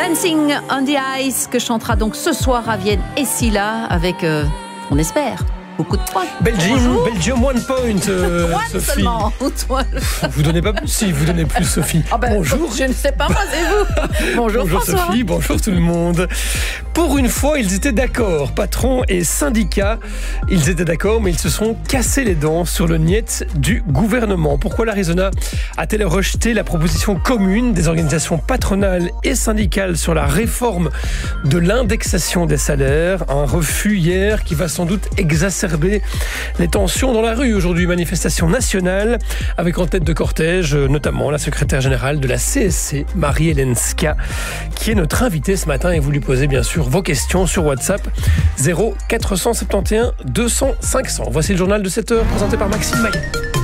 Dancing on the Ice que chantera donc ce soir à Vienne et Scylla avec, on espère, beaucoup de points. Belgium 1 point, Sophie. Seulement. Vous donnez pas plus, si vous donnez plus, Sophie. Bonjour. Je ne sais pas, moi, c'est vous. Bonjour François. Sophie, bonjour tout le monde. Pour une fois, ils étaient d'accord, patron et syndicats. Ils étaient d'accord, mais ils se sont cassés les dents sur le niet du gouvernement. Pourquoi l'Arizona a-t-elle rejeté la proposition commune des organisations patronales et syndicales sur la réforme de l'indexation des salaires? Un refus hier qui va sans doute exacerber les tensions dans la rue. Aujourd'hui, manifestation nationale avec en tête de cortège notamment la secrétaire générale de la CSC, Marie-Hélène Ska, qui est notre invitée ce matin, et vous lui posez bien sûr vos questions sur WhatsApp 0471 200 500. Voici le journal de 7h présenté par Maxime Maillet.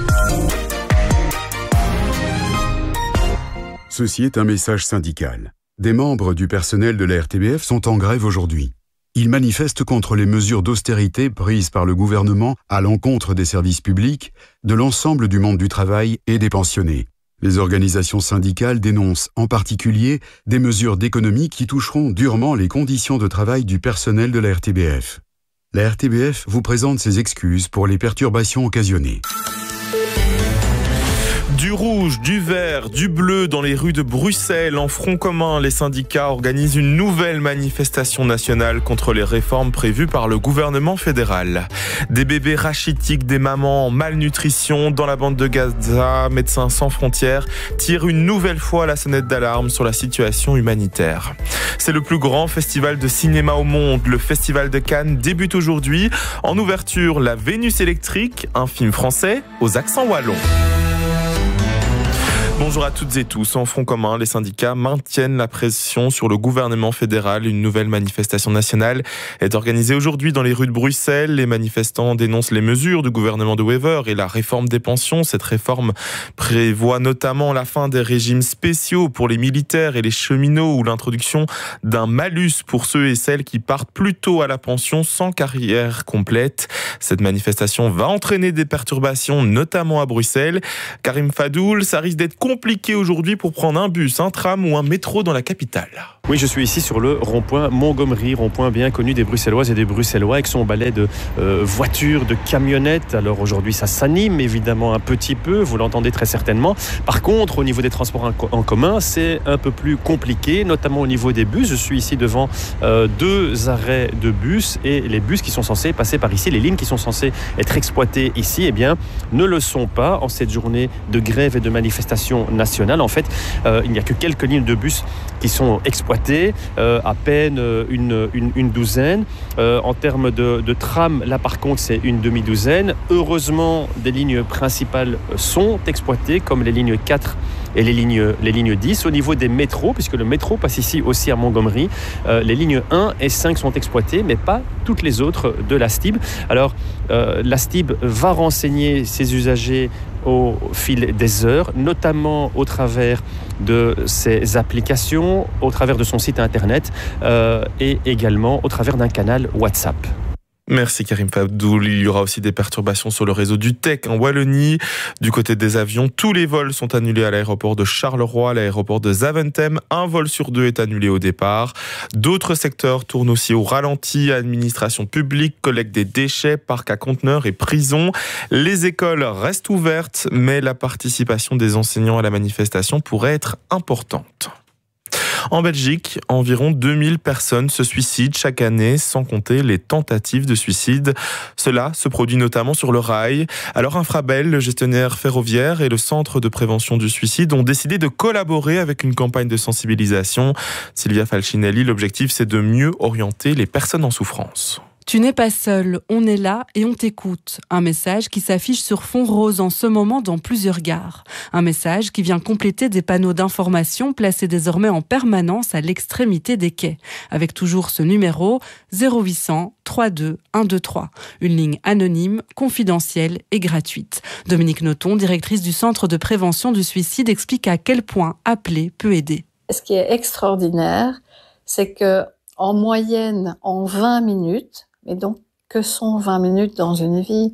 Ceci est un message syndical. Des membres du personnel de la RTBF sont en grève aujourd'hui. Ils manifestent contre les mesures d'austérité prises par le gouvernement à l'encontre des services publics, de l'ensemble du monde du travail et des pensionnés. Les organisations syndicales dénoncent en particulier des mesures d'économie qui toucheront durement les conditions de travail du personnel de la RTBF. La RTBF vous présente ses excuses pour les perturbations occasionnées. Du rouge, du vert, du bleu dans les rues de Bruxelles. En front commun, les syndicats organisent une nouvelle manifestation nationale contre les réformes prévues par le gouvernement fédéral. Des bébés rachitiques, des mamans en malnutrition dans la bande de Gaza. Médecins sans frontières tirent une nouvelle fois la sonnette d'alarme sur la situation humanitaire. C'est le plus grand festival de cinéma au monde. Le Festival de Cannes débute aujourd'hui. En ouverture, La Vénus électrique, un film français aux accents wallons. Bonjour à toutes et tous. En front commun, les syndicats maintiennent la pression sur le gouvernement fédéral. Une nouvelle manifestation nationale est organisée aujourd'hui dans les rues de Bruxelles. Les manifestants dénoncent les mesures du gouvernement de Wever et la réforme des pensions. Cette réforme prévoit notamment la fin des régimes spéciaux pour les militaires et les cheminots ou l'introduction d'un malus pour ceux et celles qui partent plus tôt à la pension sans carrière complète. Cette manifestation va entraîner des perturbations, notamment à Bruxelles. Karim Fadoul, ça risque d'être compliqué aujourd'hui pour prendre un bus, un tram ou un métro dans la capitale. Oui, je suis ici sur le rond-point Montgomery, rond-point bien connu des Bruxelloises et des Bruxellois, avec son balai de voitures, de camionnettes. Alors aujourd'hui, ça s'anime évidemment un petit peu, vous l'entendez très certainement. Par contre, au niveau des transports en commun, c'est un peu plus compliqué, notamment au niveau des bus. Je suis ici devant 2 arrêts de bus, et les bus qui sont censés passer par ici, les lignes qui sont censées être exploitées ici, eh bien, ne le sont pas en cette journée de grève et de manifestation nationale. En fait, il n'y a que quelques lignes de bus qui sont exploitées, à peine une douzaine. En termes de tram, là par contre, c'est une demi-douzaine. Heureusement, des lignes principales sont exploitées, comme les lignes 4 et les lignes 10. Au niveau des métros, puisque le métro passe ici aussi à Montgomery, les lignes 1 et 5 sont exploitées, mais pas toutes les autres de la STIB. Alors, la STIB va renseigner ses usagers au fil des heures, notamment au travers de ses applications, au travers de son site internet et également au travers d'un canal WhatsApp. Merci Karim Fadoul. Il y aura aussi des perturbations sur le réseau du TEC en Wallonie. Du côté des avions, tous les vols sont annulés à l'aéroport de Charleroi, à l'aéroport de Zaventem. Un vol sur 2 est annulé au départ. D'autres secteurs tournent aussi au ralenti. Administration publique, collecte des déchets, parcs à conteneurs et prisons. Les écoles restent ouvertes, mais la participation des enseignants à la manifestation pourrait être importante. En Belgique, environ 2000 personnes se suicident chaque année, sans compter les tentatives de suicide. Cela se produit notamment sur le rail. Alors Infrabel, le gestionnaire ferroviaire, et le Centre de prévention du suicide ont décidé de collaborer avec une campagne de sensibilisation. Sylvia Falcinelli, l'objectif, c'est de mieux orienter les personnes en souffrance. Tu n'es pas seul, on est là et on t'écoute. Un message qui s'affiche sur fond rose en ce moment dans plusieurs gares. Un message qui vient compléter des panneaux d'information placés désormais en permanence à l'extrémité des quais. Avec toujours ce numéro 0800 32 123. Une ligne anonyme, confidentielle et gratuite. Dominique Noton, directrice du Centre de prévention du suicide, explique à quel point appeler peut aider. Ce qui est extraordinaire, c'est que en moyenne, en 20 minutes, et donc, que sont 20 minutes dans une vie?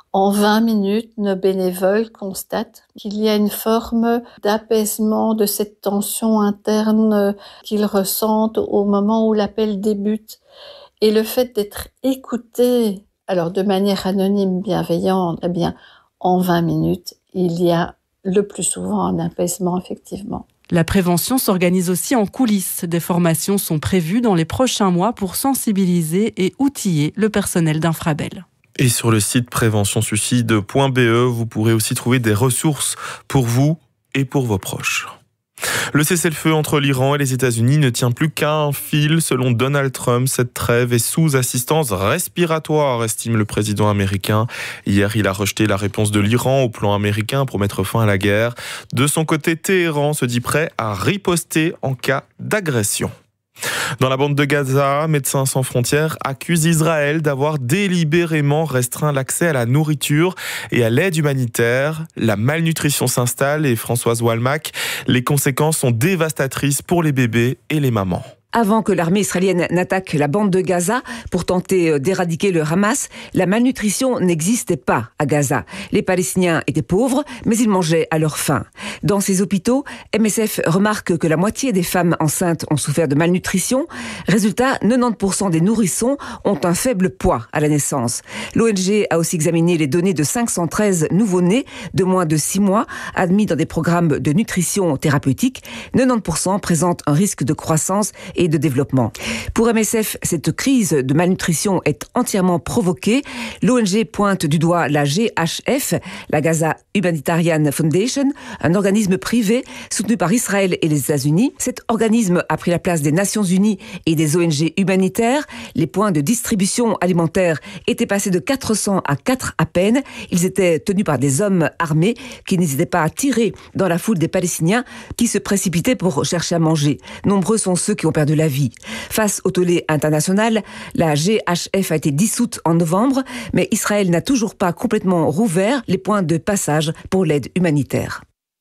En 20 minutes, nos bénévoles constatent qu'il y a une forme d'apaisement de cette tension interne qu'ils ressentent au moment où l'appel débute. Et le fait d'être écoutés, alors de manière anonyme, bienveillante, eh bien, en 20 minutes, il y a le plus souvent un apaisement, effectivement. La prévention s'organise aussi en coulisses. Des formations sont prévues dans les prochains mois pour sensibiliser et outiller le personnel d'Infrabel. Et sur le site préventionsuicide.be, vous pourrez aussi trouver des ressources pour vous et pour vos proches. Le cessez-le-feu entre l'Iran et les États-Unis ne tient plus qu'à un fil. Selon Donald Trump, cette trêve est sous assistance respiratoire, estime le président américain. Hier, il a rejeté la réponse de l'Iran au plan américain pour mettre fin à la guerre. De son côté, Téhéran se dit prêt à riposter en cas d'agression. Dans la bande de Gaza, Médecins sans frontières accuse Israël d'avoir délibérément restreint l'accès à la nourriture et à l'aide humanitaire. La malnutrition s'installe et Françoise Walmack, les conséquences sont dévastatrices pour les bébés et les mamans. Avant que l'armée israélienne n'attaque la bande de Gaza pour tenter d'éradiquer le Hamas, la malnutrition n'existait pas à Gaza. Les Palestiniens étaient pauvres, mais ils mangeaient à leur faim. Dans ces hôpitaux, MSF remarque que la moitié des femmes enceintes ont souffert de malnutrition. Résultat, 90% des nourrissons ont un faible poids à la naissance. L'ONG a aussi examiné les données de 513 nouveau-nés de moins de 6 mois admis dans des programmes de nutrition thérapeutique. 90% présentent un risque de croissance et de développement. Pour MSF, cette crise de malnutrition est entièrement provoquée. L'ONG pointe du doigt la GHF, la Gaza Humanitarian Foundation, un organisme privé soutenu par Israël et les États-Unis. Cet organisme a pris la place des Nations Unies et des ONG humanitaires. Les points de distribution alimentaire étaient passés de 400 à 4 à peine. Ils étaient tenus par des hommes armés qui n'hésitaient pas à tirer dans la foule des Palestiniens qui se précipitaient pour chercher à manger. Nombreux sont ceux qui ont perdu la vie. Face au tollé international, la GHF a été dissoute en novembre, mais Israël n'a toujours pas complètement rouvert les points de passage pour l'aide humanitaire.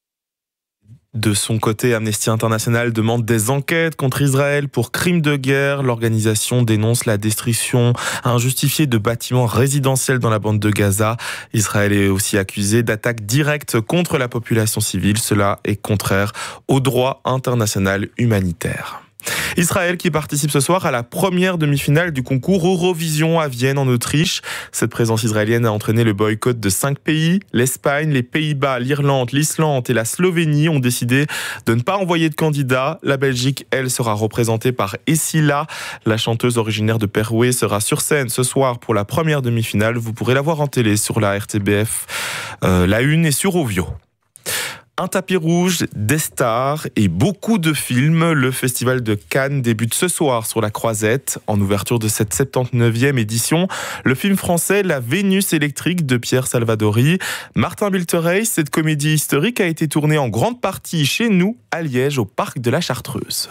De son côté, Amnesty International demande des enquêtes contre Israël pour crimes de guerre. L'organisation dénonce la destruction injustifiée de bâtiments résidentiels dans la bande de Gaza. Israël est aussi accusé d'attaques directes contre la population civile. Cela est contraire au droit international humanitaire. Israël qui participe ce soir à la première demi-finale du concours Eurovision à Vienne en Autriche. Cette présence israélienne a entraîné le boycott de 5 pays. L'Espagne, les Pays-Bas, l'Irlande, l'Islande et la Slovénie ont décidé de ne pas envoyer de candidats. La Belgique, elle, sera représentée par Essila. La chanteuse originaire de Perouet sera sur scène ce soir pour la première demi-finale. Vous pourrez la voir en télé sur la RTBF, la Une et sur Ovio. Un tapis rouge, des stars et beaucoup de films. Le Festival de Cannes débute ce soir sur la Croisette. En ouverture de cette 79e édition, le film français La Vénus électrique de Pierre Salvadori. Martin Bilterey, cette comédie historique a été tournée en grande partie chez nous, à Liège, au parc de la Chartreuse.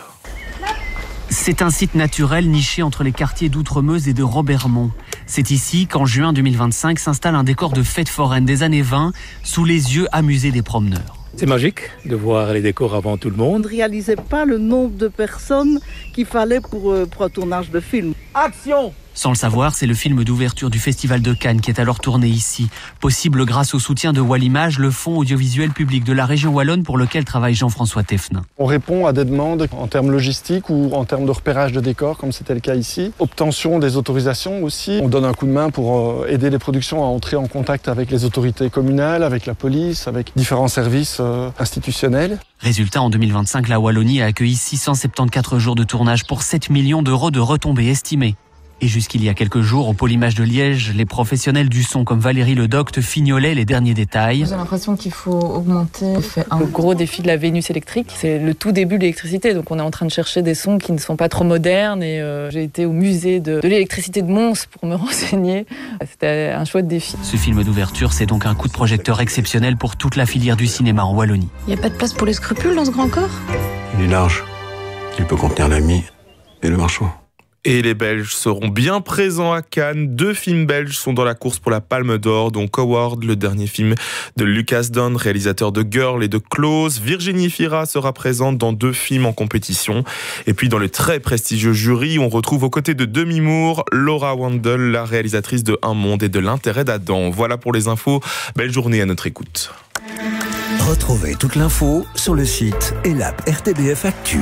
C'est un site naturel niché entre les quartiers d'Outremeuse et de Robermont. C'est ici qu'en juin 2025 s'installe un décor de fête foraine des années 20 sous les yeux amusés des promeneurs. C'est magique de voir les décors avant tout le monde. On ne réalisait pas le nombre de personnes qu'il fallait pour un tournage de film. Action! Sans le savoir, c'est le film d'ouverture du Festival de Cannes qui est alors tourné ici. Possible grâce au soutien de Wallimage, le fonds audiovisuel public de la région wallonne pour lequel travaille Jean-François Teffnin. On répond à des demandes en termes logistiques ou en termes de repérage de décors, comme c'était le cas ici. Obtention des autorisations aussi. On donne un coup de main pour aider les productions à entrer en contact avec les autorités communales, avec la police, avec différents services institutionnels. Résultat, en 2025, la Wallonie a accueilli 674 jours de tournage pour 7 millions d'euros de retombées estimées. Et jusqu'il y a quelques jours, au Pôle Image de Liège, les professionnels du son comme Valérie Ledocte fignolaient les derniers détails. J'ai l'impression qu'il faut augmenter. Le gros défi de la Vénus électrique, c'est le tout début de l'électricité. Donc on est en train de chercher des sons qui ne sont pas trop modernes. Et j'ai été au musée de l'électricité de Mons pour me renseigner. C'était un chouette défi. Ce film d'ouverture, c'est donc un coup de projecteur exceptionnel pour toute la filière du cinéma en Wallonie. Il n'y a pas de place pour les scrupules dans ce grand corps ? Il est large. Il peut contenir l'ami et le marchand. Et les Belges seront bien présents à Cannes. 2 films belges sont dans la course pour la Palme d'Or, dont Coward, le dernier film de Lucas Don, réalisateur de Girl et de Close. Virginie Fira sera présente dans 2 films en compétition. Et puis dans le très prestigieux jury, on retrouve aux côtés de Demi Moore, Laura Wandel, la réalisatrice de Un monde et de l'intérêt d'Adam. Voilà pour les infos. Belle journée à notre écoute. Retrouvez toute l'info sur le site et l'app RTBF Actu.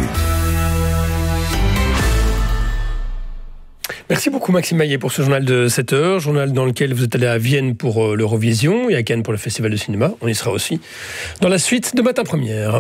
Merci beaucoup Maxime Maillet pour ce journal de 7h, journal dans lequel vous êtes allé à Vienne pour l'Eurovision et à Cannes pour le Festival de cinéma. On y sera aussi dans la suite de Matin Première.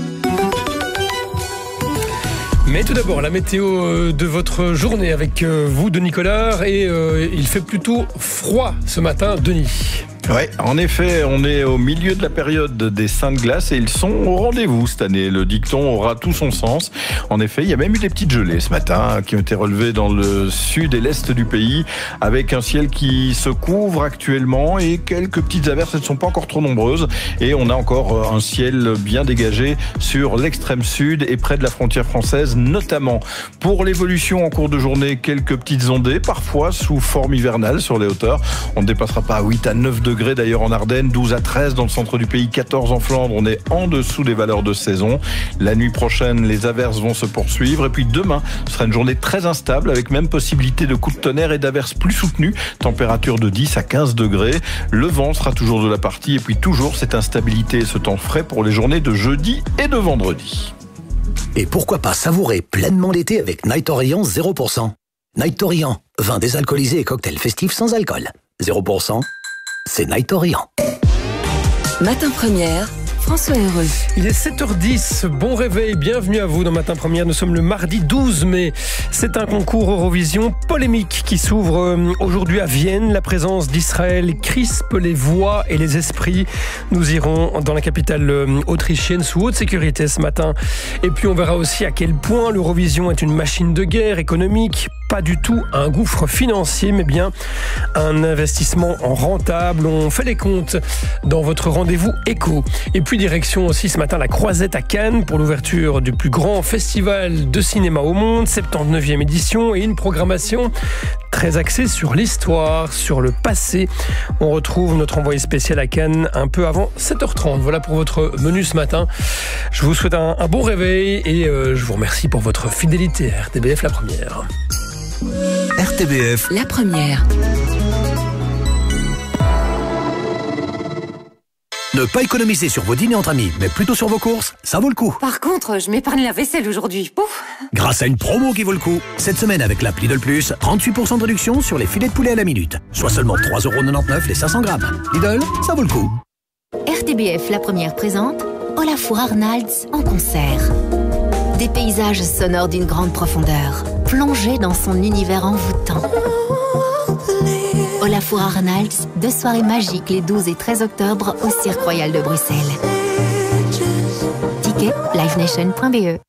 Mais tout d'abord, la météo de votre journée avec vous, Denis Collard. Et il fait plutôt froid ce matin, Denis. Oui, en effet, on est au milieu de la période des Saintes Glaces et ils sont au rendez-vous cette année. Le dicton aura tout son sens. En effet, il y a même eu des petites gelées ce matin qui ont été relevées dans le sud et l'est du pays avec un ciel qui se couvre actuellement et quelques petites averses. Elles ne sont pas encore trop nombreuses et on a encore un ciel bien dégagé sur l'extrême sud et près de la frontière française notamment. Pour l'évolution en cours de journée, quelques petites ondées, parfois sous forme hivernale sur les hauteurs. On ne dépassera pas 8 à 9 degrés d'ailleurs en Ardennes, 12 à 13 dans le centre du pays, 14 en Flandre. On est en dessous des valeurs de saison. La nuit prochaine, les averses vont se poursuivre. Et puis demain, ce sera une journée très instable avec même possibilité de coups de tonnerre et d'averses plus soutenues. Température de 10 à 15 degrés. Le vent sera toujours de la partie et puis toujours cette instabilité et ce temps frais pour les journées de jeudi et de vendredi. Et pourquoi pas savourer pleinement l'été avec Night Orient 0%. Night Orient, vin désalcoolisé et cocktail festif sans alcool. 0%, c'est Night Orient. Matin Première, François Heureux. Il est 7h10, bon réveil, bienvenue à vous dans Matin Première. Nous sommes le mardi 12 mai. C'est un concours Eurovision polémique qui s'ouvre aujourd'hui à Vienne. La présence d'Israël crispe les voix et les esprits. Nous irons dans la capitale autrichienne sous haute sécurité ce matin. Et puis on verra aussi à quel point l'Eurovision est une machine de guerre économique. Pas du tout un gouffre financier, mais bien un investissement en rentable. On fait les comptes dans votre rendez-vous éco. Et puis direction aussi ce matin la Croisette à Cannes pour l'ouverture du plus grand festival de cinéma au monde, 79e édition, et une programmation très axée sur l'histoire, sur le passé. On retrouve notre envoyé spécial à Cannes un peu avant 7h30. Voilà pour votre menu ce matin. Je vous souhaite un bon réveil et je vous remercie pour votre fidélité à RTBF La Première. RTBF La Première. Ne pas économiser sur vos dîners entre amis, mais plutôt sur vos courses, ça vaut le coup. Par contre, je m'épargne la vaisselle aujourd'hui. Pouf. Grâce à une promo qui vaut le coup. Cette semaine, avec l'app Lidl Plus, 38% de réduction sur les filets de poulet à la minute. Soit seulement 3,99€ les 500 grammes. Lidl, ça vaut le coup. RTBF La Première présente Olafur Arnalds en concert. Des paysages sonores d'une grande profondeur, plongés dans son univers envoûtant. Olafur Arnalds, 2 soirées magiques les 12 et 13 octobre au Cirque Royal de Bruxelles. Ticket livenation.be.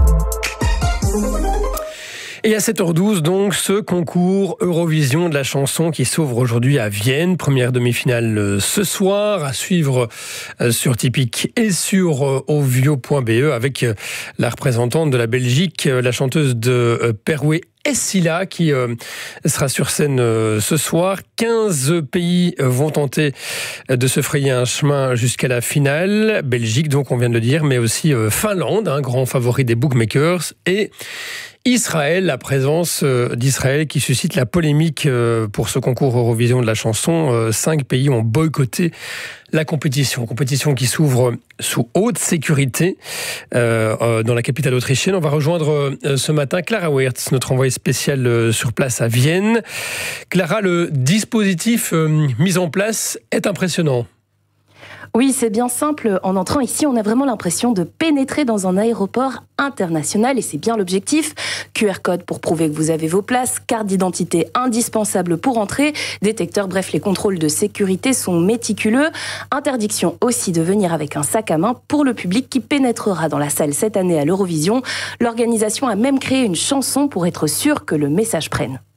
Et à 7h12, donc, ce concours Eurovision de la chanson qui s'ouvre aujourd'hui à Vienne. Première demi-finale ce soir, à suivre sur Tipeee et sur ovio.be avec la représentante de la Belgique, la chanteuse de Perouet Essila qui sera sur scène ce soir. 15 pays vont tenter de se frayer un chemin jusqu'à la finale. Belgique, donc, on vient de le dire, mais aussi Finlande, un grand favori des bookmakers, et Israël, la présence d'Israël qui suscite la polémique pour ce concours Eurovision de la chanson. 5 pays ont boycotté la compétition. Compétition qui s'ouvre sous haute sécurité dans la capitale autrichienne. On va rejoindre ce matin Clara Wertz, notre envoyée spéciale sur place à Vienne. Clara, le dispositif mis en place est impressionnant. Oui, c'est bien simple. En entrant ici, on a vraiment l'impression de pénétrer dans un aéroport international et c'est bien l'objectif. QR code pour prouver que vous avez vos places, carte d'identité indispensable pour entrer, détecteur, bref, les contrôles de sécurité sont méticuleux. Interdiction aussi de venir avec un sac à main pour le public qui pénétrera dans la salle cette année à l'Eurovision. L'organisation a même créé une chanson pour être sûr que le message prenne.